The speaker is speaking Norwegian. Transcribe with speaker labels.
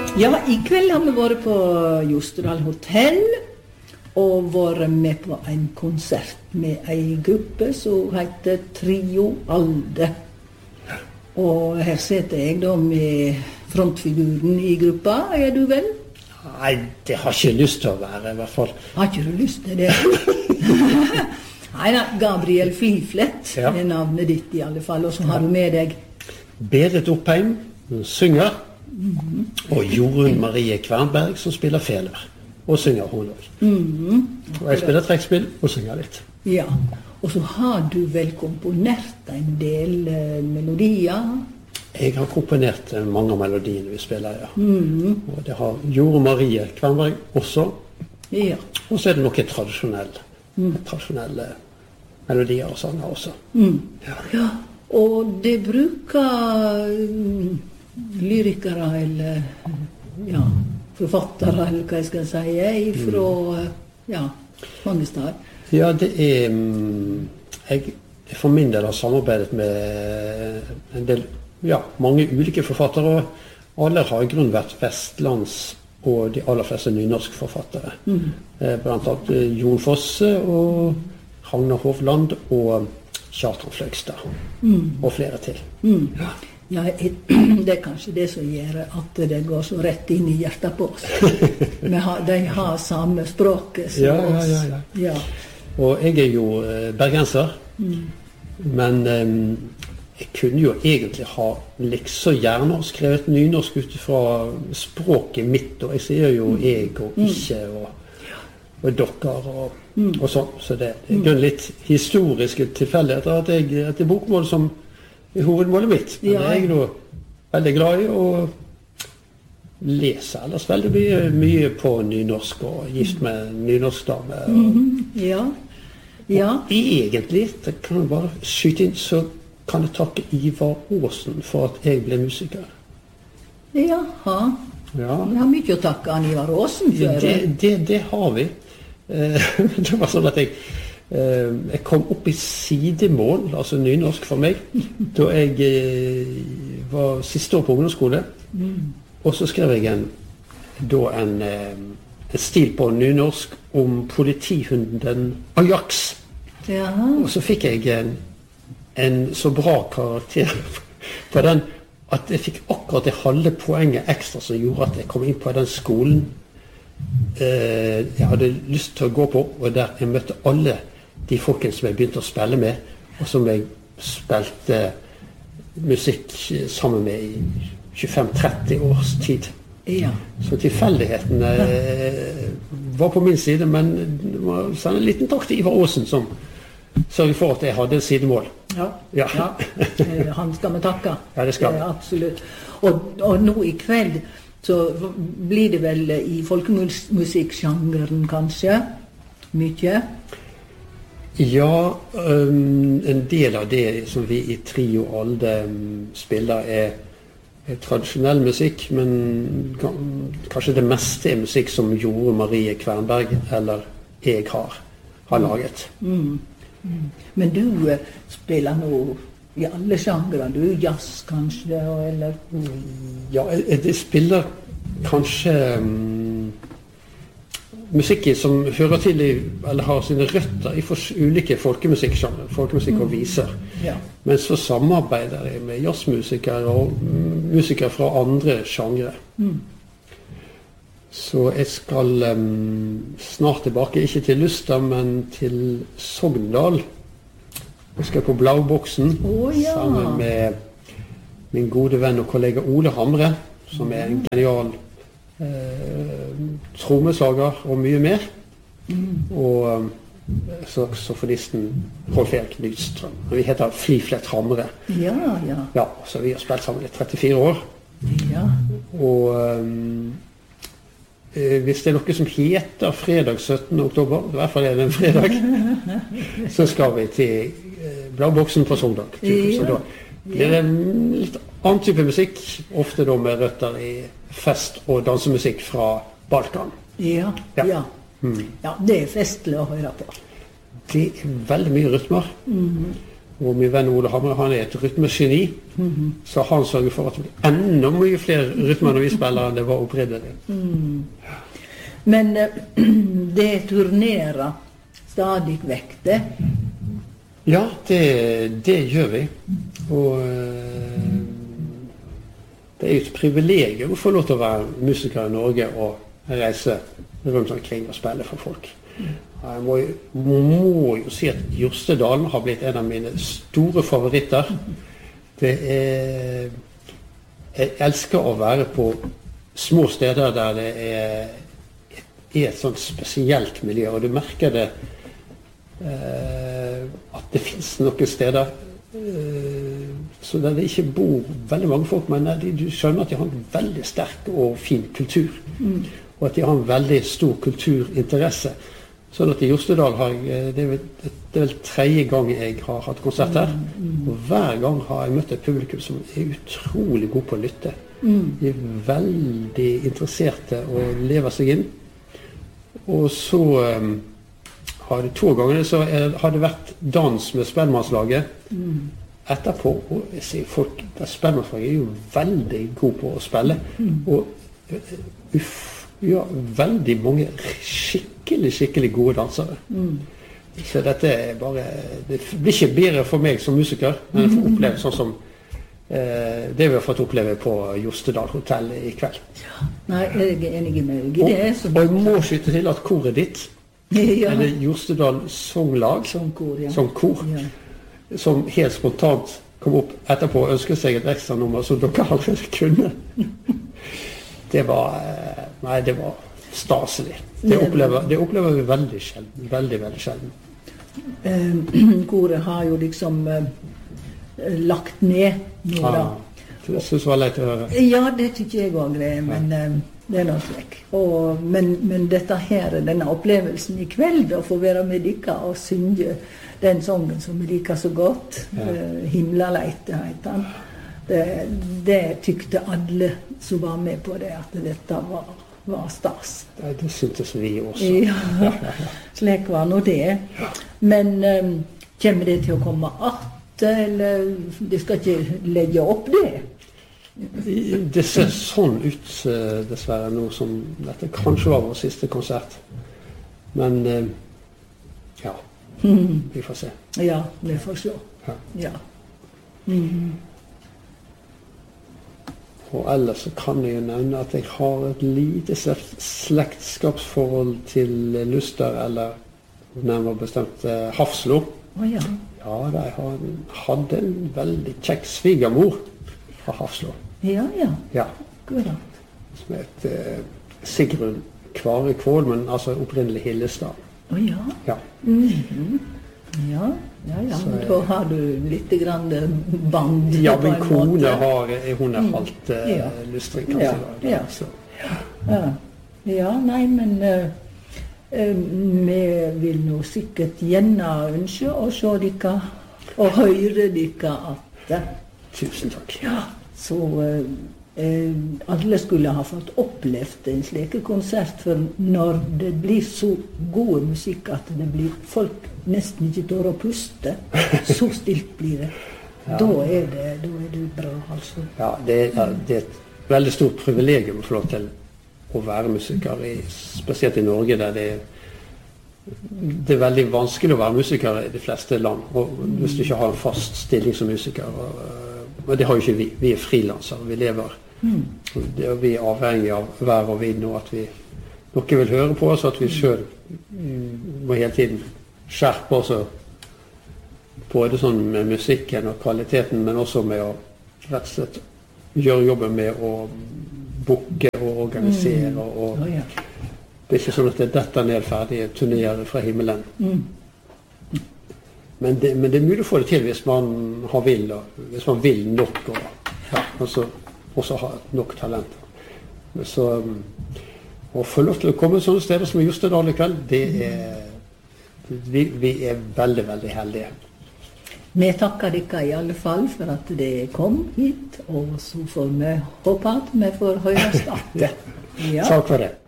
Speaker 1: Ja, i kveld har vi vært på Jostedal Hotel og vært med på en konsert med en gruppe som heter Trio Alde. Og her sitter jeg da med frontfiguren i gruppa, du vel?
Speaker 2: Nei, det har ikke lyst til å være i hvert fall.
Speaker 1: Har ikke du lyst til det? Nei da, Gabriel Fliflett er navnet ditt i alle fall, og så har du med deg
Speaker 2: Berit Oppheim, hun synger, og Jorunn Marie Kvernberg som spiller feler, og synger hun også. Og jeg spiller trekkspill og synger litt.
Speaker 1: Ja, og så har du vel komponert en del melodier?
Speaker 2: Jeg har komponert mange av melodiene vi spiller, ja. Og det har Jorunn Marie Kvernberg også. Ja. Og så er det noen tradisjonelle melodier og sanger også.
Speaker 1: Ja, og det bruker lyrikere eller forfattere, eller hva jeg skal si, fra mange steder.
Speaker 2: Ja, det er jeg for min del har samarbeidet med en del, mange ulike forfattere, og alle har i grunnen vært vestlands og de aller fleste nynorske forfattere. Blant annet Jon Fosse og Ragnar Hovland og Kjartan Fløgstad og flere til. Ja, det er kanskje det som gjør at det går så rett inn i hjertet på oss. De har samme språk som oss. Ja. Og jeg er jo bergenser, men jeg kunne jo egentlig ha liksom gjerne skrevet nynorsk ut fra språket mitt, og jeg sier jo jeg og ikke og dere og sånn. Så det er litt historiske tilfeldigheter at det er bokmål som er hovedmålet mitt. Men jeg er nå veldig glad i å lese ellers veldig mye på nynorsk og gift med nynorsk dame. Og egentlig, det kan jeg bare skyte inn, så kan jeg takke Ivar Aasen for at jeg ble musiker.
Speaker 1: Jaha. Ja. Vi har mye å takke an Ivar Aasen for.
Speaker 2: Det har vi. Det var sånn at jeg kom opp i sidemål, altså nynorsk for meg, da jeg var siste år på ungdomsskole. Og så skrev jeg en stil på nynorsk om politihunden Ajax. Og så fikk jeg en så bra karakter på den at jeg fikk akkurat det halve poenget ekstra som gjorde at jeg kom inn på den skolen jeg hadde lyst til å gå på, og der jeg møtte alle de folkene som jeg begynte å spille med, og som jeg spilte musikk sammen med i 25-30 års tid. Så tilfeldighetene var på min side, men det var en liten takk til Ivar Aasen som sørget for at jeg hadde sidemål. Ja.
Speaker 1: Han skal vi takke.
Speaker 2: Ja, det skal vi.
Speaker 1: Absolutt. Og nå i kveld så blir det vel i folkemusikksjangeren kanskje mye?
Speaker 2: Ja, en del av det som vi i Trio Alde spiller er tradisjonell musikk, men kanskje det meste er musikk som Jorunn Marie Kvernberg eller jeg har laget. Men du spiller nå i alle sjangre, du jazz kanskje, eller? Ja, jeg spiller kanskje musikk som hører til eller har sine røtter i ulike folkemusikksjangre, folkemusikk og viser. Men så samarbeider jeg med jazzmusikere og musikere fra andre sjangre. Så jeg skal snart tilbake, ikke til Luster, men til Sogndal. Jeg skal på Blauboksen sammen med min gode venn og kollega Ole Hamre, som er en genial trommeslager og mye mer. Og saksofonisten Rolf Erik Nydstrøm. Vi heter Fliflett Hamre. Ja, så vi har spilt sammen i 34 år. Og hvis det er noe som heter fredag 17. oktober, i hvert fall er det en fredag, så skal vi til Blauboksen på Sogndal. Så da blir det litt annen type musikk, ofte da med røtter i fest- og dansemusikk fra Balkan.
Speaker 1: Ja, det er festlig å høre på.
Speaker 2: Det er veldig mye rytmer. Og min venn Ole Hamre, han et rytmegeni, så han sørger for at det blir enda mye flere rytmer når vi spiller enn det var opprinnelig.
Speaker 1: Men det turnerer stadig vekk, det?
Speaker 2: Ja, det gjør vi. Og det jo et privilegium å få lov til å være musiker i Norge og reise rundt omkring og spille for folk. Jeg må jo si at Jostedalen har blitt en av mine store favoritter. Jeg elsker å være på små steder der det et sånt spesielt miljø, og du merker det at det finnes noen steder så der det ikke bor veldig mange folk, men du skjønner at de har en veldig sterk og fin kultur, og at de har en veldig stor kulturinteresse. Sånn at i Jostedal det er vel 3. gang jeg har hatt konsert her, og hver gang har jeg møtt et publikum som utrolig god på å lytte. De veldig interesserte og lever seg inn. Og så har det 2 ganger så har det vært dans med Spellemannslaget etterpå, og jeg sier folk, Spellemannslaget jo veldig god på å spille, og ja, veldig mange skikkelig gode dansere. Så dette bare, det blir ikke bedre for meg som musiker, men jeg får oppleve sånn som det vi har fått oppleve på Jostedal Hotel i kveld.
Speaker 1: Ja, nei, jeg enig med deg.
Speaker 2: Og jeg må skyte til at koret ditt, eller Jostedal Songlag, Songkor, som helt spontant kom opp etterpå og ønsket seg et ekstra nummer som dere allerede kunne. Det var staselig. Det opplever vi veldig sjelden. Veldig sjelden.
Speaker 1: Koret har jo liksom lagt ned nå da.
Speaker 2: Det synes jeg var leit å høre.
Speaker 1: Ja, det tykker jeg også det, men det noe slik. Men dette her, denne opplevelsen i kveld, å få være med dere og synge den sangen som vi liker så godt, Himlaleite heter den. Det tykte alle som var med på det, at dette var stas.
Speaker 2: Det syntes vi også.
Speaker 1: Ja, slik var nå det. Men kommer det til å komme att, eller det skal ikke legge opp det?
Speaker 2: Det ser sånn ut, dessverre, nå som dette kanskje var vår siste konsert. Men, ja, vi får se.
Speaker 1: Ja, vi får se. Ja.
Speaker 2: Og ellers så kan jeg jo nevne at jeg har et lite slektskapsforhold til Luster, eller nærmere bestemt Hafslo.
Speaker 1: Ja.
Speaker 2: Ja, jeg hadde en veldig kjekk svigermor fra Hafslo.
Speaker 1: Ja.
Speaker 2: Akkurat. Som het Sigrun Kvare Kvål, men altså opprinnelig Hillestad.
Speaker 1: Ja. Ja. Da har du litt grann band.
Speaker 2: Ja, min kone hun halvt lystring, kanskje.
Speaker 1: Ja, nei, men vi vil nå sikkert gjerne ønske å se dere og høre dere at.
Speaker 2: Tusen takk.
Speaker 1: Ja, så alle skulle ha fått opplevd en slik konsert, for når det blir så god musikk at det blir folk nesten ikke tør å puste, så stilt blir det. Da er det bra, altså. Ja, det er et veldig stort privilegium å få lov til å være musiker, spesielt i Norge, der det er veldig vanskelig å være musiker i de fleste land, og hvis du ikke har en fast stilling som musiker. Og det har jo ikke vi. Vi er frilansere, vi lever. Vi er avhengig av vær og vind, og at noen vil høre på oss, at vi selv må hele tiden skjerpe oss, både sånn med musikken og kvaliteten, men også med å rett og slett gjøre jobben med å booke og organisere. Og det er ikke sånn at det detter ned ferdige turnerer fra himmelen. Men det er mulig å få det til hvis man hvis man vil nok, og også ha nok talent. Så å få lov til å komme sånne steder som i Jostedal i kveld, vi er veldig, veldig heldige. Vi takker dere i alle fall for at dere kom hit, og så får vi håpe at vi får høre starten.
Speaker 2: Takk for det.